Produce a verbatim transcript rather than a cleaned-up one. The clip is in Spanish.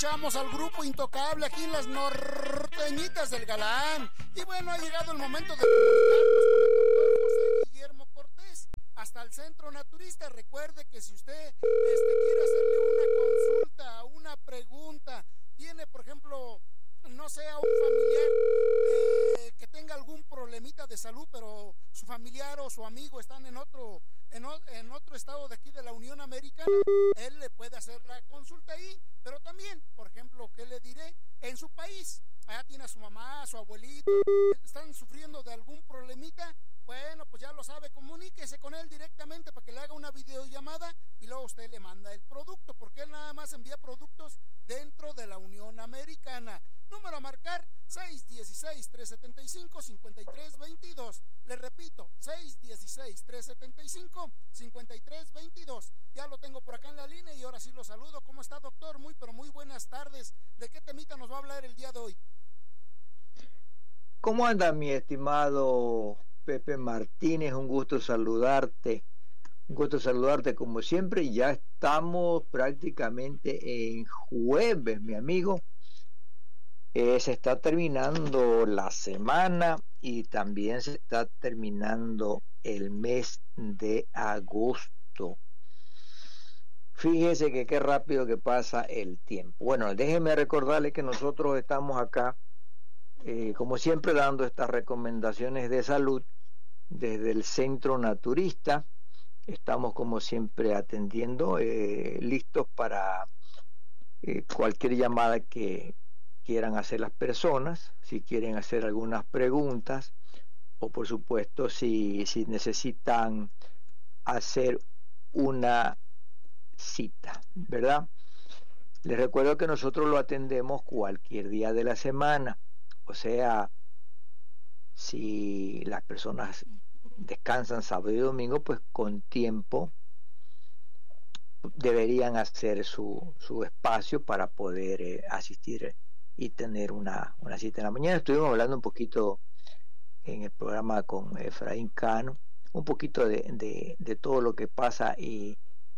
Escuchamos al grupo Intocable aquí en las norteñitas del Galán. Y bueno, ha llegado el momento de comunicarnos con el doctor José Guillermo Cortés hasta el Centro Naturista. Recuerde que si usted este, quiere hacerle una consulta, una pregunta, tiene por ejemplo, no sé, a un familiar eh, que tenga algún problemita de salud, pero su familiar o su amigo están en otro, en, o, en otro estado de aquí de la Unión Americana, él le puede hacer la consulta ahí. Pero también, por ejemplo, ¿qué le diré? En su país, allá tiene a su mamá, a su abuelito, están sufriendo de algún problemita. Bueno, pues ya lo sabe, comuníquese con él directamente para que le haga una videollamada y luego usted le manda el producto, porque él nada más envía productos dentro de la Unión Americana. Número a marcar seis uno seis, tres siete cinco, cinco tres dos dos. Le repito, seis uno seis, tres siete cinco, cinco tres dos dos. Ya lo tengo por acá en la línea y ahora sí lo saludo. ¿Cómo está, doctor? Muy, pero muy buenas tardes. ¿De qué temita nos va a hablar el día de hoy? ¿Cómo anda, mi estimado Pepe Martínez? Un gusto saludarte. Un gusto saludarte como siempre. Ya estamos prácticamente en jueves, mi amigo. Eh, se está terminando la semana y también se está terminando el mes de agosto. Fíjese que qué rápido que pasa el tiempo. Bueno, déjeme recordarle que nosotros estamos acá, eh, como siempre, dando estas recomendaciones de salud desde el Centro Naturista. Estamos, como siempre, atendiendo, eh, listos para eh, cualquier llamada que quieran hacer las personas, si quieren hacer algunas preguntas o por supuesto si, si necesitan hacer una cita, ¿verdad? Les recuerdo que nosotros lo atendemos cualquier día de la semana, o sea, si las personas descansan sábado y domingo, pues con tiempo deberían hacer su, su espacio para poder eh, asistir y tener una, una cita en la mañana. Estuvimos hablando un poquito en el programa con Efraín Cano, un poquito de, de, de todo lo que pasa y,